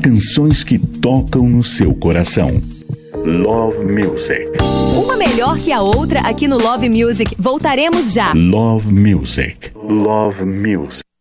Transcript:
canções que tocam no seu coração. Love Music. Uma melhor que a outra aqui no Love Music. Voltaremos já. Love Music. Love Music.